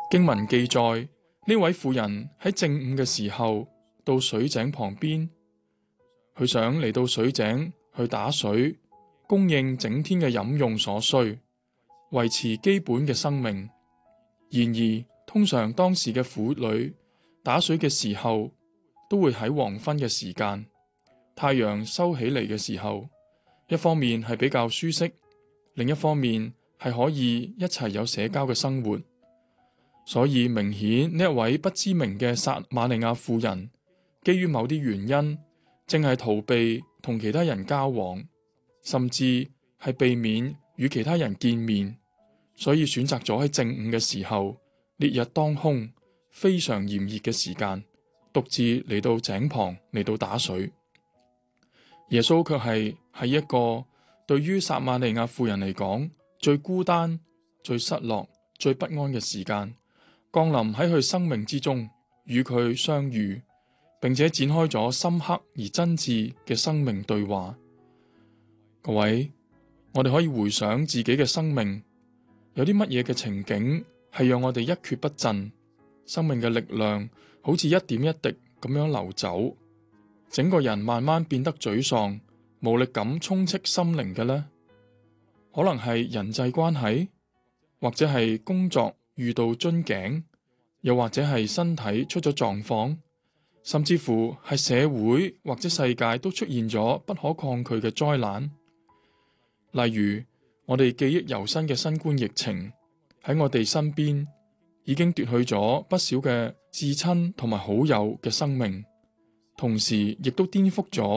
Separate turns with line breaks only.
經文記載，呢位婦人喺正午嘅時候到水井旁邊，佢想嚟到水井去打水，供應整天嘅飲用所需，維持基本嘅生命。然而，通常當時嘅婦女打水嘅時候，都會喺黃昏嘅時間，太陽收起嚟嘅時候，一方面係比較舒適，另一方面係可以一齊有社交嘅生活。所以明顯呢一位不知名嘅撒瑪利亞婦人，基於某啲原因，正係逃避同其他人交往，甚至係避免與其他人見面，所以選擇咗喺正午嘅時候，烈日當空，非常炎熱嘅時間，獨自嚟到井旁嚟到打水。耶穌卻係喺一個對於撒瑪利亞婦人嚟講最孤單、最失落、最不安嘅時間，降臨喺佢生命之中，與佢相遇，並且展開咗深刻而真摯嘅生命對話。各位，我哋可以回想自己嘅生命，有啲乜嘢嘅情景係讓我哋一蹶不振，生命嘅力量好似一點一滴咁樣流走，整個人慢慢變得沮喪，無力感充斥心靈嘅呢？可能係人際關係，或者係工作遇到樽頸，又或者係身體出咗狀況，甚至乎係社會或者世界都出現咗不可抗拒嘅災難。例如，我哋記憶猶新嘅新冠疫情喺我哋身邊已經奪去咗不少嘅至親同埋好友嘅生命，同時亦都顛覆咗